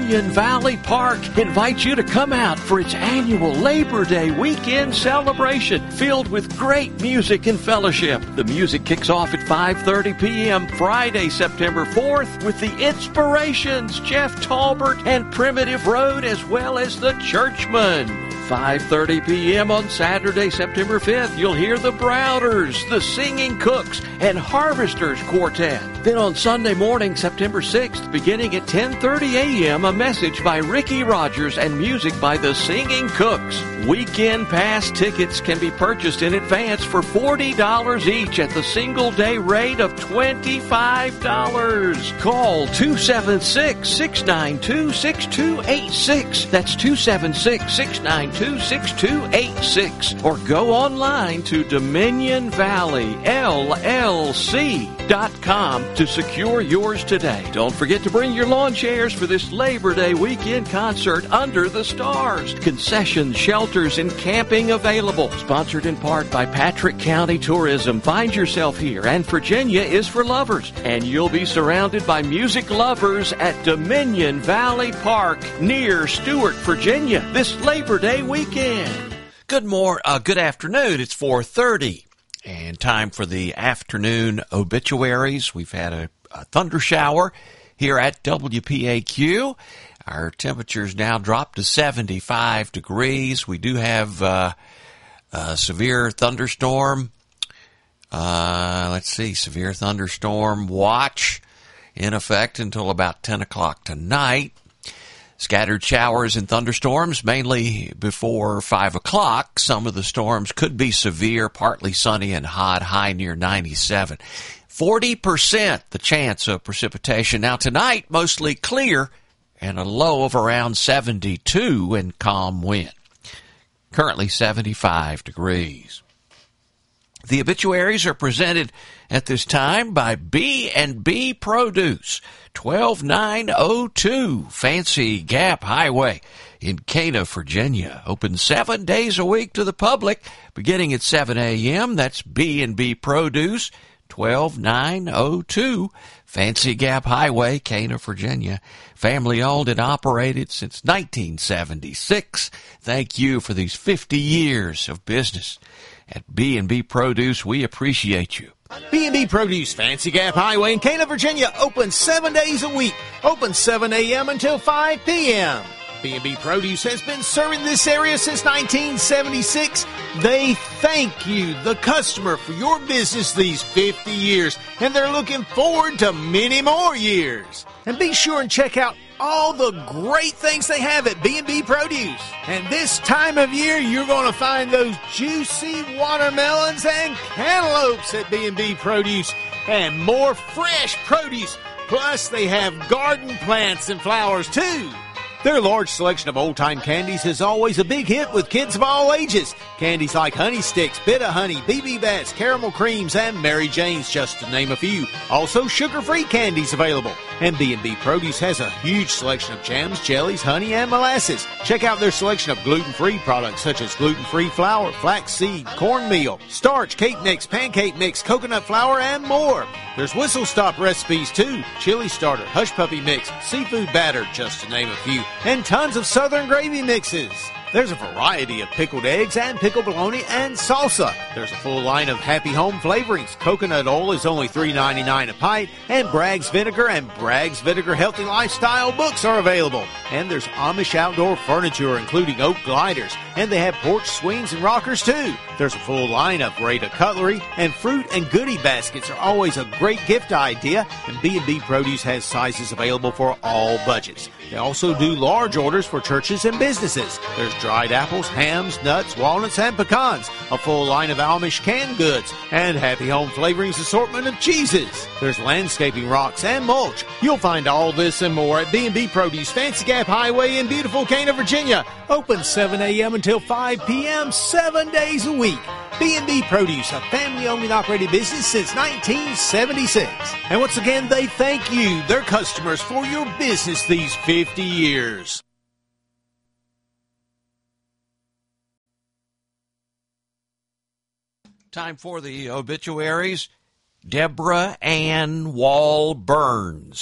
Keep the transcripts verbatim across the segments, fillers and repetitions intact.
Dominion Valley Park invites you to come out for its annual Labor Day weekend celebration filled with great music and fellowship. The music kicks off at five thirty p.m. Friday, September fourth with the Inspirations, Jeff Talbert and Primitive Road, as well as the Churchmen. five thirty p.m. on Saturday, September fifth, you'll hear the Browders, the Singing Cooks, and Harvesters Quartet. Then on Sunday morning, September sixth, beginning at ten thirty a.m., a message by Ricky Rogers and music by the Singing Cooks. Weekend pass tickets can be purchased in advance for forty dollars each at the single-day rate of twenty-five dollars. Call two seven six, six nine two, six two eight six. That's two seven six, six nine two, six two eight six. Or go online to Dominion Valley L L C dot com to secure yours today. Don't forget to bring your lawn chairs for this Labor Day weekend concert under the stars. Concessions, shelters, and camping available. Sponsored in part by Patrick County Tourism. Find yourself here, and Virginia is for lovers. And you'll be surrounded by music lovers at Dominion Valley Park near Stewart, Virginia, this Labor Day weekend. Good morning, uh, good afternoon. It's four thirty. And time for the afternoon obituaries. We've had a, a thunder shower here at W P A Q. Our temperature's now dropped to seventy-five degrees. We do have uh, a severe thunderstorm. Uh, let's see, severe thunderstorm watch in effect until about ten o'clock tonight. Scattered showers and thunderstorms, mainly before five o'clock. Some of the storms could be severe, partly sunny and hot, high near ninety-seven. forty percent the chance of precipitation. Now tonight, mostly clear and a low of around seventy-two and calm wind. Currently seventy-five degrees. The obituaries are presented at this time by B and B Produce, twelve nine oh two Fancy Gap Highway in Cana, Virginia. Open seven days a week to the public, beginning at seven a.m. That's B and B Produce, twelve nine oh two Fancy Gap Highway, Cana, Virginia. Family owned and operated since nineteen seventy-six. Thank you for these fifty years of business. At B and B Produce, we appreciate you. B and B Produce, Fancy Gap Highway in Cana, Virginia, open seven days a week. Open seven a.m. until five p.m. B and B Produce has been serving this area since nineteen seventy-six. They thank you, the customer, for your business these fifty years, and they're looking forward to many more years. And be sure and check out all the great things they have at B and B Produce. And this time of year, you're going to find those juicy watermelons and cantaloupes at B and B Produce, and more fresh produce. Plus, they have garden plants and flowers, too. Their large selection of old-time candies is always a big hit with kids of all ages. Candies like Honey Sticks, Bit-O-Honey, B B Bats, Caramel Creams, and Mary Jane's, just to name a few. Also, sugar-free candies available. And B and B Produce has a huge selection of jams, jellies, honey, and molasses. Check out their selection of gluten-free products such as gluten-free flour, flaxseed, cornmeal, starch, cake mix, pancake mix, coconut flour, and more. There's whistle-stop recipes, too. Chili starter, hush puppy mix, seafood batter, just to name a few. And tons of southern gravy mixes. There's a variety of pickled eggs and pickled bologna and salsa. There's a full line of Happy Home flavorings. Coconut oil is only three ninety-nine a pint, and Bragg's Vinegar and Bragg's Vinegar Healthy Lifestyle books are available. And there's Amish outdoor furniture, including oak gliders, and they have porch swings and rockers too. There's a full line of Rada cutlery, and fruit and goodie baskets are always a great gift idea, and B and B Produce has sizes available for all budgets. They also do large orders for churches and businesses. There's dried apples, hams, nuts, walnuts, and pecans, a full line of Amish canned goods, and Happy Home Flavorings assortment of cheeses. There's landscaping rocks and mulch. You'll find all this and more at B and B Produce, Fancy Gap Highway in beautiful Cana, Virginia. Open seven a.m. until five p.m., seven days a week. B and B Produce, a family-owned and operated business since nineteen seventy-six. And once again, they thank you, their customers, for your business these fifty years. Time for the obituaries. Deborah Ann Wall Burns.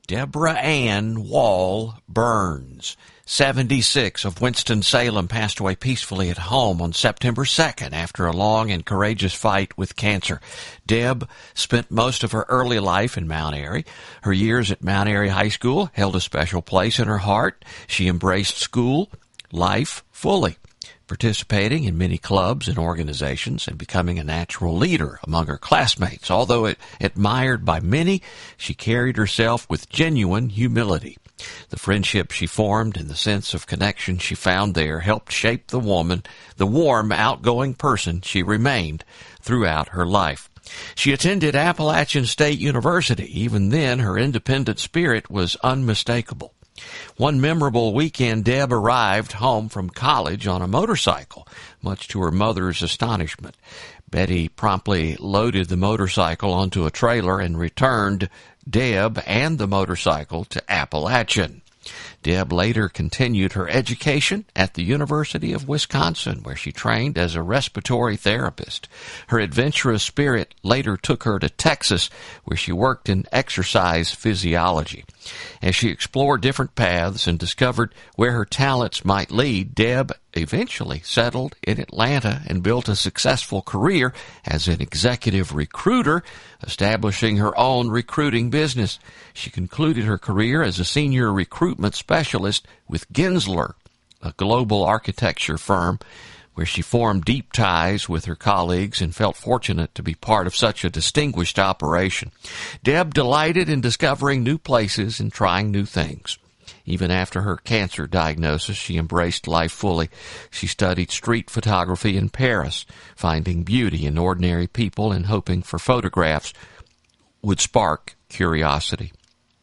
Deborah Ann Wall Burns, seventy-six, of Winston-Salem, passed away peacefully at home on September second after a long and courageous fight with cancer. Deb spent most of her early life in Mount Airy. Her years at Mount Airy High School held a special place in her heart. She embraced school life fully, participating in many clubs and organizations and becoming a natural leader among her classmates. Although it, admired by many, she carried herself with genuine humility. The friendship she formed and the sense of connection she found there helped shape the woman, the warm, outgoing person she remained throughout her life. She attended Appalachian State University. Even then, her independent spirit was unmistakable. One memorable weekend, Deb arrived home from college on a motorcycle, much to her mother's astonishment. Betty promptly loaded the motorcycle onto a trailer and returned Deb and the motorcycle to Appalachian. Deb later continued her education at the University of Wisconsin, where she trained as a respiratory therapist. Her adventurous spirit later took her to Texas, where she worked in exercise physiology. As she explored different paths and discovered where her talents might lead, Deb eventually settled in Atlanta and built a successful career as an executive recruiter, establishing her own recruiting business. She concluded her career as a senior recruitment specialist with Gensler, a global architecture firm, where she formed deep ties with her colleagues and felt fortunate to be part of such a distinguished operation. Deb delighted in discovering new places and trying new things. Even after her cancer diagnosis, she embraced life fully. She studied street photography in Paris, finding beauty in ordinary people and hoping for photographs would spark curiosity.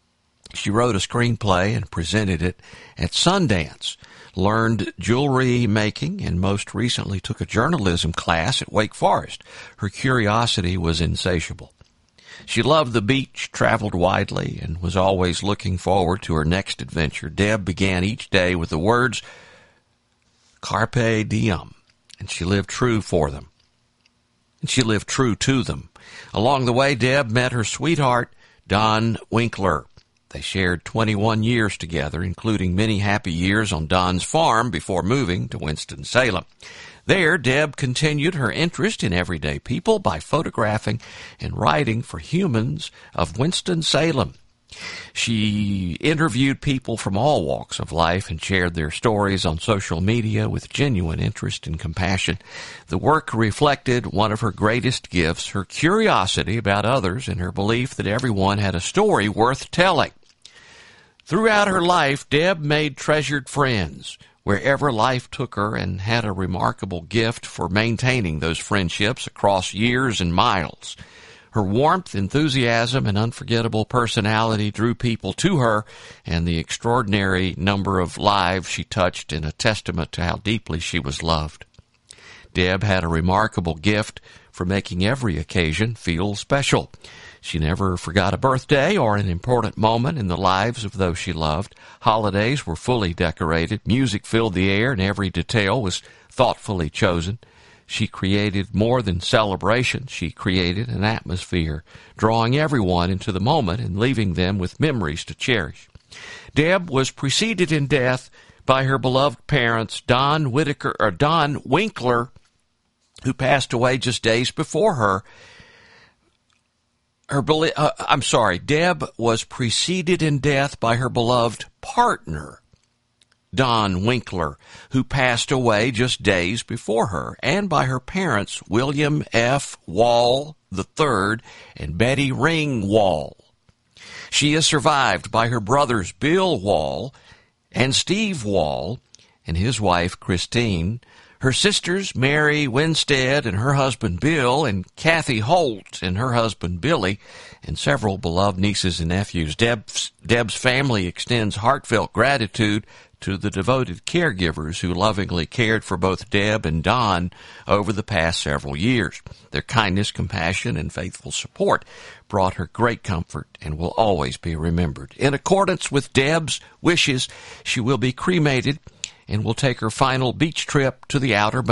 She wrote a screenplay and presented it at Sundance, learned jewelry making, and most recently took a journalism class at Wake Forest. Her curiosity was insatiable. She loved the beach, traveled widely, and was always looking forward to her next adventure. Deb began each day with the words, Carpe diem, and she lived true for them. And she lived true to them. Along the way, Deb met her sweetheart, Don Winkler. They shared twenty-one years together, including many happy years on Don's farm before moving to Winston-Salem. There, Deb continued her interest in everyday people by photographing and writing for Humans of Winston-Salem. She interviewed people from all walks of life and shared their stories on social media with genuine interest and compassion. The work reflected one of her greatest gifts, her curiosity about others and her belief that everyone had a story worth telling. Throughout her life, Deb made treasured friends wherever life took her and had a remarkable gift for maintaining those friendships across years and miles. Her warmth, enthusiasm, and unforgettable personality drew people to her, and the extraordinary number of lives she touched is a testament to how deeply she was loved. Deb had a remarkable gift for making every occasion feel special. She never forgot a birthday or an important moment in the lives of those she loved. Holidays were fully decorated. Music filled the air, and every detail was thoughtfully chosen. She created more than celebration. She created an atmosphere, drawing everyone into the moment and leaving them with memories to cherish. Deb was preceded in death by her beloved parents, Don Whitaker or Don Winkler, who passed away just days before her. Her, uh, I'm sorry, Deb was preceded in death by her beloved partner, Don Winkler, who passed away just days before her, and by her parents, William F. Wall the third and Betty Ring Wall. She is survived by her brothers, Bill Wall and Steve Wall, and his wife, Christine, her sisters, Mary Winstead and her husband, Bill, and Kathy Holt and her husband, Billy, and several beloved nieces and nephews. Deb's, Deb's family extends heartfelt gratitude to the devoted caregivers who lovingly cared for both Deb and Don over the past several years. Their kindness, compassion, and faithful support brought her great comfort and will always be remembered. In accordance with Deb's wishes, she will be cremated and will take her final beach trip to the Outer